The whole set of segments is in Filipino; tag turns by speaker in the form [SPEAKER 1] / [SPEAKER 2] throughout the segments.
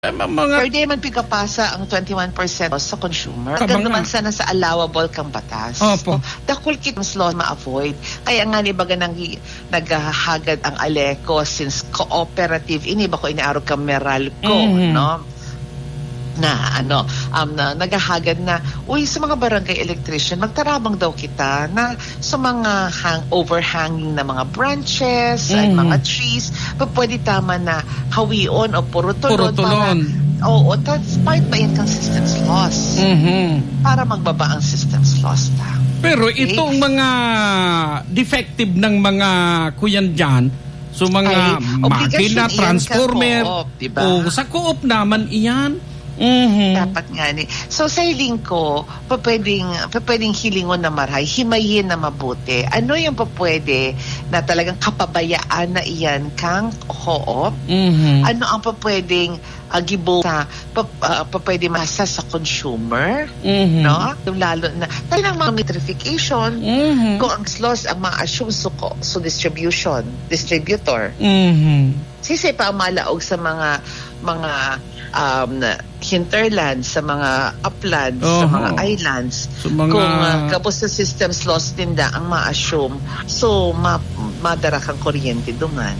[SPEAKER 1] Pwede man pigapasa ang 21% sa consumer. Hanggang naman sana sa allowable kang batas.
[SPEAKER 2] Opo.
[SPEAKER 1] Dakul kitang law ma-avoid. Kaya nga ni baga naghahagad ang Aleco since cooperative. Ini ba ko inaarog ka Meralco, no? Na naghahagad na sa mga barangay electrician magtarabang daw kita na sa mga overhanging na mga branches at mga trees pwede tama na hawion o puro tulon. That's part ba yung consistency loss para magbaba ang systems loss ta.
[SPEAKER 2] Pero itong mga defective ng mga kuyan dyan, so mga makina, transformer,
[SPEAKER 1] diba?
[SPEAKER 2] Sa co-op naman iyan.
[SPEAKER 1] Dapat nga ni. So sa hiling ko, pwedeng hilingon na maray, himayin na mabuti. Ano yung pwede na talagang kapabayaan na iyan kang co-op? Ano ang pwedeng gibo sa pwede masa sa consumer? No? Lalo na talagang mga metrification kung ang loss ang ma-assume so distributor. Sisi pa ang malaog sa mga hinterlands, sa mga uplands, sa mga islands. Kung kapos sa systems loss din ang ma-assume, so madara kang kuryente duman.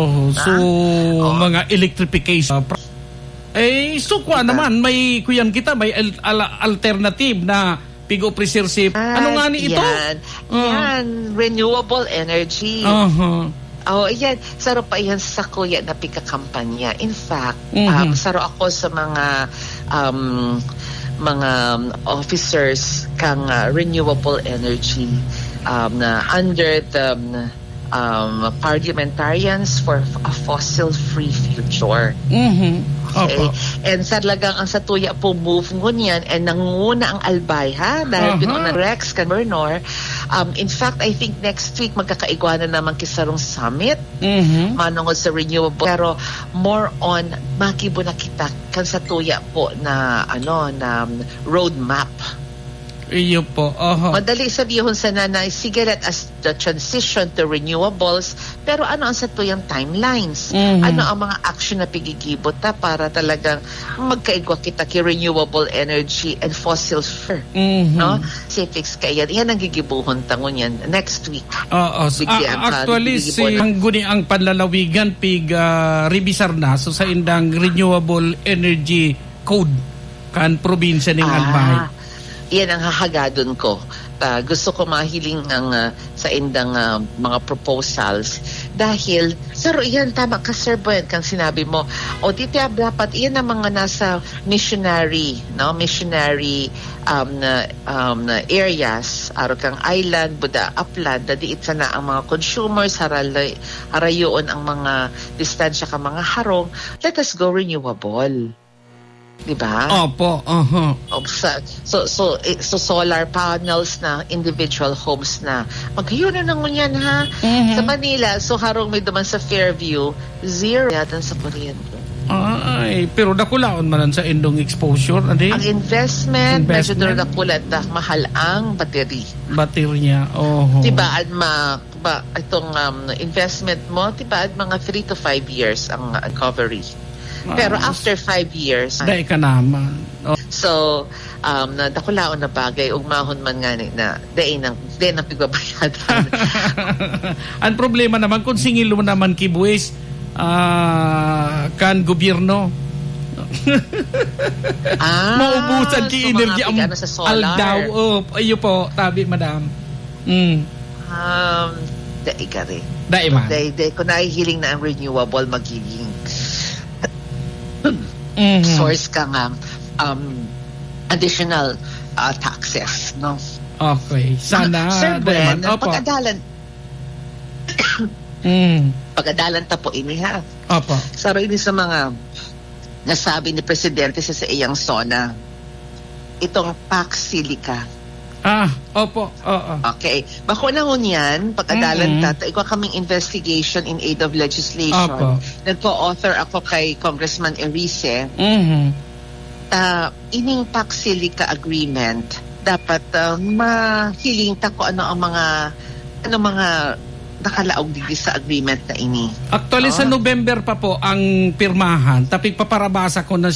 [SPEAKER 2] Mga electrification. Naman, may kuyan kita, may alternative na pigo preserve. Ano nga ni ito?
[SPEAKER 1] Yan, renewable energy. Yan. Saro pa yan sa kuya na pika-kampanya. In fact, saro ako sa mga officers kang renewable energy na under the Parliamentarians for a Fossil-Free Future. Okay. And talagang ang satuya po move ngunyan and nanguna ang albay dahil na Rex Governor. In fact, I think next week magkakaigwanan naman kisarong summit manungod sa renewable, pero more on makibo na kita kan satuya po na roadmap.
[SPEAKER 2] Iyo po.
[SPEAKER 1] Madali sabihin sa nanay, sige, let us the transition to renewables, pero ano ang satuyang timelines? Ano ang mga action na pigigibot para talagang magkaigwa kita ki renewable energy and fossil free? No? Fix kaya yan ang gigibuhon tangon yan next week.
[SPEAKER 2] Actually, ang panlalawigan revisar na so sa indang renewable energy code kan probinsya ng Albay.
[SPEAKER 1] Yan ang hahagadon ko. Gusto ko mahiling sa indang mga proposals dahil yan tama ka Sir Boyan kang sinabi mo dito dapat yan ang mga nasa missionary areas kang island buda upland diit sana ang mga consumers harayoon ang mga distansya ka mga harong. Let us go renewable. Diba?
[SPEAKER 2] Opo.
[SPEAKER 1] So solar panels na individual homes na magkayo na nang yan sa Manila. So harong may duman sa Fairview, zero yatan sa kuryente.
[SPEAKER 2] Pero dakulaon man sa indong exposure.
[SPEAKER 1] Ang investment. Medyo dakulat mahal ang battery.
[SPEAKER 2] Baterya.
[SPEAKER 1] Diba? Itong investment mo, diba? Mga 3 to 5 years ang recovery. Pero after 5 years,
[SPEAKER 2] dahil ka naman.
[SPEAKER 1] So, nadakulaon na bagay, ugmahon man nga na dahil nang pigbabayadan.
[SPEAKER 2] Ang problema naman, kung singil mo naman kibuis, kan gobyerno. Maubusan ki energy ang aldaw. Ayo po, tabi madam.
[SPEAKER 1] Dahil ka rin.
[SPEAKER 2] Dahil man.
[SPEAKER 1] Dahil kung nahihiling na ang renewable, magiging source kang additional taxes, no?
[SPEAKER 2] Okay. Sana
[SPEAKER 1] Sir Ben, pag-adalan ta po ini
[SPEAKER 2] Opo.
[SPEAKER 1] Saro ini sa mga nasabi ni Presidente sa iyang SONA. Itong Pax Silica.
[SPEAKER 2] Opo.
[SPEAKER 1] Okay. Bako na yan, pag-adalan ikaw kaming investigation in aid of legislation. Nagko-author ako kay Congressman Erice. Ining Pax Silica agreement, dapat mahiling ta ko ano mga nakalaog dito sa agreement na ini.
[SPEAKER 2] Actually, sa November pa po ang pirmahan. Tapig paparabasa ko na